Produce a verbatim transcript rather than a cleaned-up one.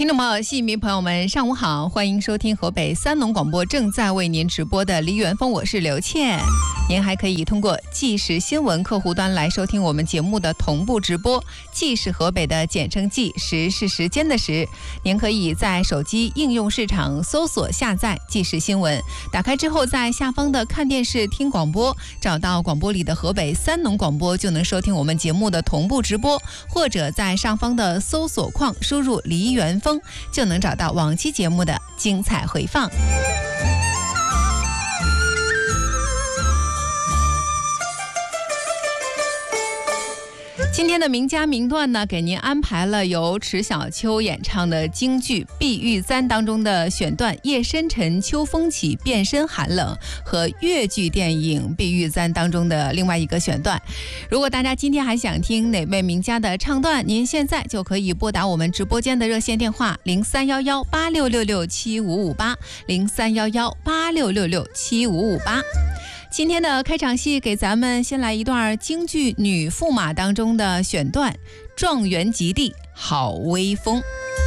听众朋友、戏迷朋友们，上午好，欢迎收听河北三农广播正在为您直播的梨园风，我是刘倩。您还可以通过即时新闻客户端来收听我们节目的同步直播。即是河北的简称即，时是时间的时。您可以在手机应用市场搜索下载即时新闻，打开之后在下方的看电视听广播，找到广播里的河北三农广播，就能收听我们节目的同步直播，或者在上方的搜索框输入梨园风，就能找到往期节目的精彩回放。今天的名家名段呢，给您安排了由迟小秋演唱的京剧《碧玉簪》当中的选段《夜深沉秋风起变身寒冷》和粤剧电影《碧玉簪》当中的另外一个选段。如果大家今天还想听哪位名家的唱段，您现在就可以拨打我们直播间的热线电话零三幺幺八六六六七五五八零三幺幺八六六六七五五八。今天的开场戏给咱们先来一段京剧《女驸马》当中的选段《状元及第好威风》。